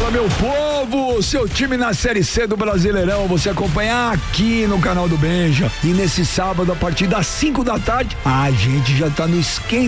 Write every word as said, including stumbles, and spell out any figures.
Fala, meu povo, seu time na Série C do Brasileirão, você acompanha aqui no canal do Benja. E nesse sábado, a partir das cinco da tarde, a gente já tá no esquenta